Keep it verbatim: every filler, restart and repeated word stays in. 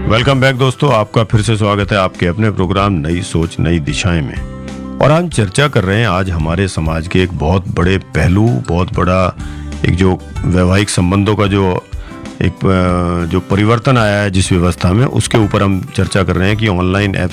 Welcome back दोस्तों, आपका फिर से स्वागत है आपके अपने प्रोग्राम नई सोच नई दिशाएं में। और हम चर्चा कर रहे हैं आज हमारे समाज के एक बहुत बड़े पहलू, बहुत बड़ा एक जो वैवाहिक संबंधों का जो एक जो परिवर्तन आया है जिस व्यवस्था में, उसके ऊपर हम चर्चा कर रहे हैं कि ऑनलाइन ऐप